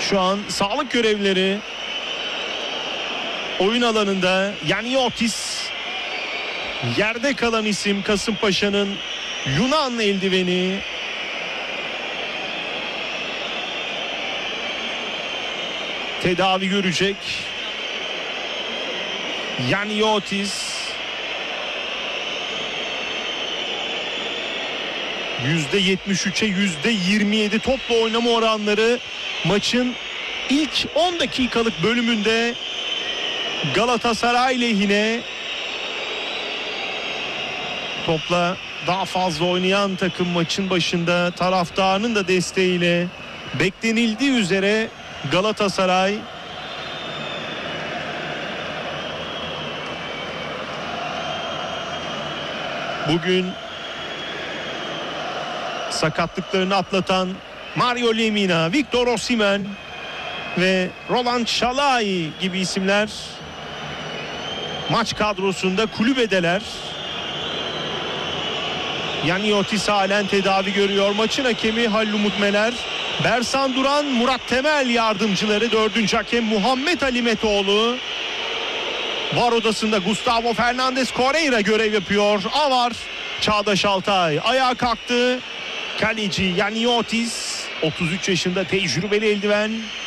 Şu an sağlık görevlileri oyun alanında. Yaniotis yerde kalan isim, Kasımpaşa'nın Yunan eldiveni. Tedavi görecek. Yaniotis %73'e %27 topla oynama oranları maçın ilk 10 dakikalık bölümünde Galatasaray lehine. Topla daha fazla oynayan takım maçın başında, taraftarının da desteğiyle beklenildiği üzere Galatasaray. Bugün sakatlıklarını atlatan Mario Lemina, Victor Osimhen ve Roland Şalai gibi isimler maç kadrosunda, kulübedeler. Yaniotis halen tedavi görüyor. Maçın hakemi Halil Umut Meler. Bersan Duran, Murat Temel yardımcıları. 4. hakem Muhammed Ali Metoğlu. VAR odasında Gustavo Fernandes Correira görev yapıyor. Avar, Çağdaş Altay ayağa kalktı. Kaleci Yaniotis, 33 yaşında tecrübeli eldiven.